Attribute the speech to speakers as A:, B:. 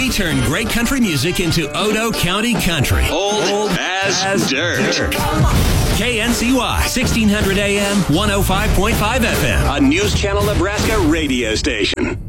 A: They turn great country music into Odo County country. Old as dirt. KNCY, 1600 AM, 105.5 FM. A News Channel Nebraska radio station.